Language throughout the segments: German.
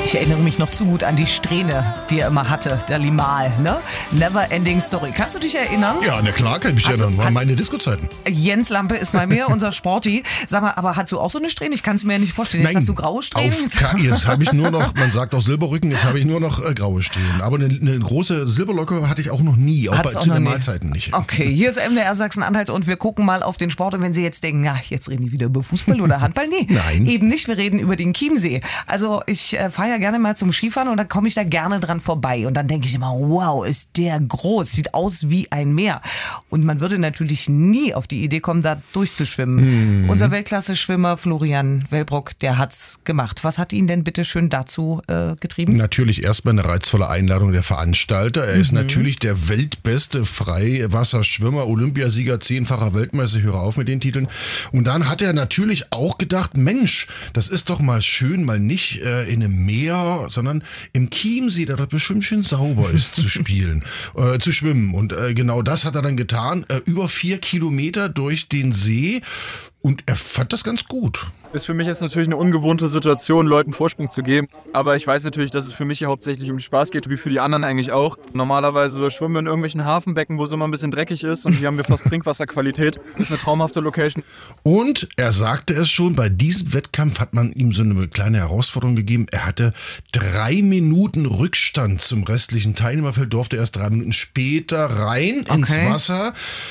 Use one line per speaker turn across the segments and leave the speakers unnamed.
Ich erinnere mich noch zu gut an die Strähne, die er immer hatte, der Limal, ne? Never Ending Story. Kannst du dich erinnern?
Ja, na klar kann ich mich erinnern. Waren meine Disco-Zeiten.
Jens Lampe ist bei mir, unser Sporty. Sag mal, aber hast du auch so eine Strähne? Ich kann es mir ja nicht vorstellen. Jetzt hast du graue Strähnen.
Jetzt habe ich nur noch, man sagt auch Silberrücken, jetzt habe ich nur noch graue Strähnen. Aber eine große Silberlocke hatte ich auch noch nie, auch zu den Mahlzeiten nicht.
Okay, hier ist MDR Sachsen-Anhalt und wir gucken mal auf den Sport. Und wenn Sie jetzt denken, ja, jetzt reden die wieder über Fußball oder Handball, nee.
Nein.
Eben nicht, wir reden über den Chiemsee. Also ich fahre ja gerne mal zum Skifahren und dann komme ich da gerne dran vorbei. Und dann denke ich immer, wow, ist der groß, sieht aus wie ein Meer. Und man würde natürlich nie auf die Idee kommen, da durchzuschwimmen. Unser Weltklasse-Schwimmer Florian Wellbrock, der hat's gemacht. Was hat ihn denn bitte schön dazu getrieben?
Natürlich erstmal eine reizvolle Einladung der Veranstalter. Er ist natürlich der weltbeste Freiwasserschwimmer, Olympiasieger, 10-facher Weltmeister, höre auf mit den Titeln. Und dann hat er natürlich auch gedacht, Mensch, das ist doch mal schön, mal nicht in einem Meer, sondern im Chiemsee, der dort bestimmt schön sauber ist zu schwimmen. Und genau das hat er dann getan. Über 4 Kilometer durch den See. Und er fand das ganz gut.
Ist für mich jetzt natürlich eine ungewohnte Situation, Leuten Vorsprung zu geben. Aber ich weiß natürlich, dass es für mich hier hauptsächlich um Spaß geht, wie für die anderen eigentlich auch. Normalerweise schwimmen wir in irgendwelchen Hafenbecken, wo es immer ein bisschen dreckig ist. Und hier haben wir fast Trinkwasserqualität. Das ist eine traumhafte Location.
Und er sagte es schon, bei diesem Wettkampf hat man ihm so eine kleine Herausforderung gegeben. Er hatte 3 Minuten Rückstand zum restlichen Teilnehmerfeld, durfte erst 3 Minuten später rein ins Wasser.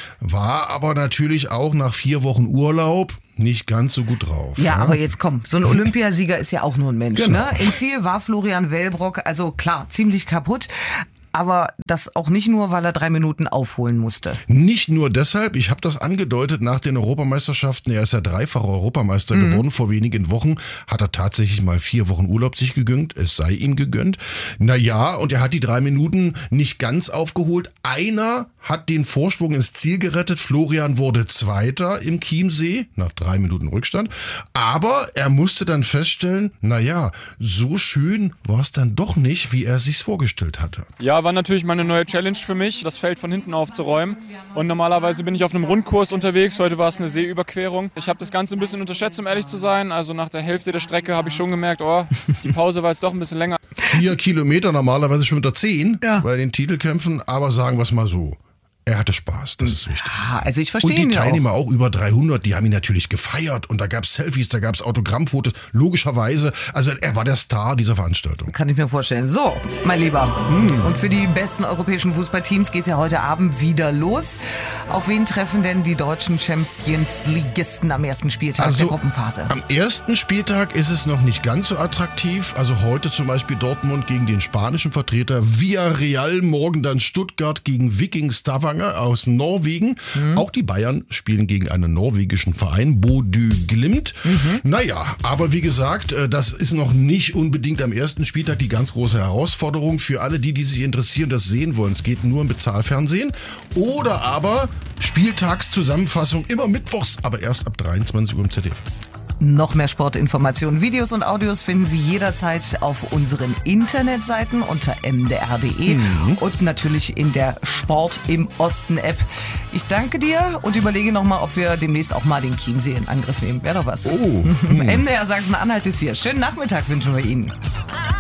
War aber natürlich auch nach 4 Wochen Urlaub nicht ganz so gut drauf.
Ja, aber jetzt komm, so ein Olympiasieger ist ja auch nur ein Mensch.
Genau.
Ne? Im Ziel war Florian Wellbrock, also klar, ziemlich kaputt. Aber das auch nicht nur, weil er 3 Minuten aufholen musste.
Nicht nur deshalb, ich habe das angedeutet nach den Europameisterschaften. Er ist ja 3-facher Europameister geworden. Vor wenigen Wochen hat er tatsächlich mal 4 Wochen Urlaub sich gegönnt. Es sei ihm gegönnt. Naja, und er hat die 3 Minuten nicht ganz aufgeholt. Einer hat den Vorsprung ins Ziel gerettet. Florian wurde Zweiter im Chiemsee nach 3 Minuten Rückstand. Aber er musste dann feststellen, naja, so schön war es dann doch nicht, wie er sich's vorgestellt hatte.
Ja, war natürlich mal eine neue Challenge für mich, das Feld von hinten aufzuräumen. Und normalerweise bin ich auf einem Rundkurs unterwegs. Heute war es eine Seeüberquerung. Ich habe das Ganze ein bisschen unterschätzt, um ehrlich zu sein. Also nach der Hälfte der Strecke habe ich schon gemerkt, die Pause war jetzt doch ein bisschen länger.
4 Kilometer, normalerweise schon unter 10 bei den Titelkämpfen. Aber sagen wir es mal so. Er hatte Spaß, das ist wichtig.
Ja, also ich verstehe ihn.
Und die Teilnehmer auch über 300, die haben ihn natürlich gefeiert. Und da gab es Selfies, da gab es Autogrammfotos, logischerweise. Also er war der Star dieser Veranstaltung.
Kann ich mir vorstellen. So, mein Lieber. Und für die besten europäischen Fußballteams geht es ja heute Abend wieder los. Auf wen treffen denn die deutschen Champions-Ligisten am ersten Spieltag der Gruppenphase?
Am ersten Spieltag ist es noch nicht ganz so attraktiv. Also heute zum Beispiel Dortmund gegen den spanischen Vertreter Villarreal, morgen dann Stuttgart gegen Viking Stavanger aus Norwegen. Auch die Bayern spielen gegen einen norwegischen Verein, Bodø Glimt. Naja, aber wie gesagt, das ist noch nicht unbedingt am ersten Spieltag die ganz große Herausforderung für alle die sich interessieren, das sehen wollen. Es geht nur im Bezahlfernsehen. Oder aber Spieltagszusammenfassung immer mittwochs, aber erst ab 23 Uhr im ZDF.
Noch mehr Sportinformationen, Videos und Audios finden Sie jederzeit auf unseren Internetseiten unter mdr.de und natürlich in der Sport im Osten App. Ich danke dir und überlege nochmal, ob wir demnächst auch mal den Chiemsee in Angriff nehmen. Wäre doch was.
Oh.
MDR Sachsen-Anhalt ist hier. Schönen Nachmittag wünschen wir Ihnen.